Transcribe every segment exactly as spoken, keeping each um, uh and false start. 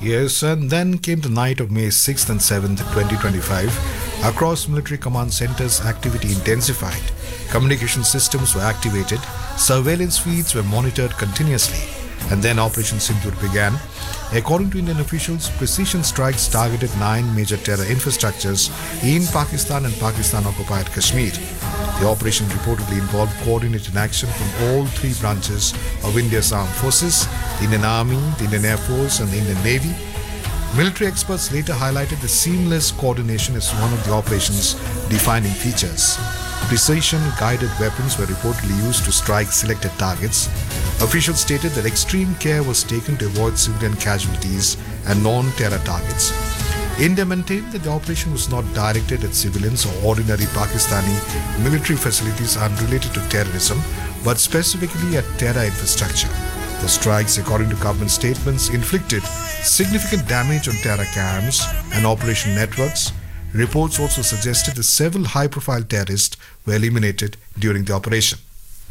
Yes, and then came the night of May sixth and seventh, twenty twenty-five. Across military command centers, activity intensified. Communication systems were activated. Surveillance feeds were monitored continuously. And then Operation Sindoor began. According to Indian officials, precision strikes targeted nine major terror infrastructures in Pakistan and Pakistan-occupied Kashmir. The operation reportedly involved coordinated action from all three branches of India's armed forces, the Indian Army, the Indian Air Force and the Indian Navy. Military experts later highlighted the seamless coordination as one of the operation's defining features. Precision-guided weapons were reportedly used to strike selected targets. Officials stated that extreme care was taken to avoid civilian casualties and non-terror targets. India maintained that the operation was not directed at civilians or ordinary Pakistani military facilities unrelated to terrorism, but specifically at terror infrastructure. The strikes, according to government statements, inflicted significant damage on terror camps and operation networks. Reports also suggested that several high-profile terrorists were eliminated during the operation.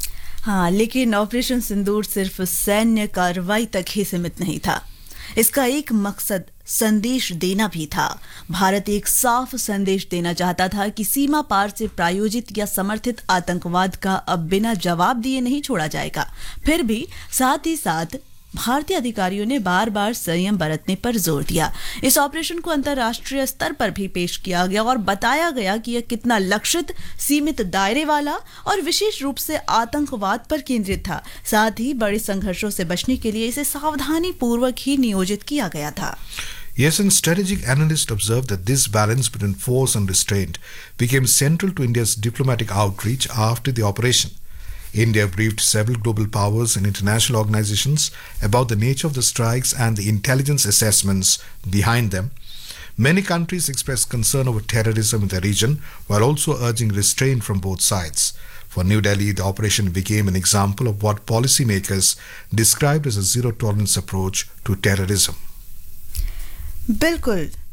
हाँ, लेकिन operation सिंदूर सिर्फ सैन्य कार्रवाई तक ही सीमित नहीं था. इसका एक मकसद संदेश देना भी था. भारत एक साफ संदेश देना चाहता था कि सीमा पार से प्रायोजित या समर्थित आतंकवाद का अब बिना जवाब दिए नहीं छोड़ा जाएगा. फिर भी साथ ही साथ भारतीय अधिकारियों ने बार बार संयम बरतने पर जोर दिया. इस ऑपरेशन को अंतर्राष्ट्रीय स्तर पर भी पेश किया गया और बताया गया कि यह कितना लक्षित, सीमित दायरे वाला और विशेष रूप से आतंकवाद पर केंद्रित था. साथ ही बड़े संघर्षों से बचने के लिए इसे सावधानी पूर्वक ही नियोजित किया गया था. Yes, and strategic analysts observed that this balance between force and restraint became central to India's diplomatic outreach after the operation. India briefed several global powers and international organizations about the nature of the strikes and the intelligence assessments behind them. Many countries expressed concern over terrorism in the region while also urging restraint from both sides. For New Delhi, the operation became an example of what policymakers described as a zero-tolerance approach to terrorism. बिल्कुल.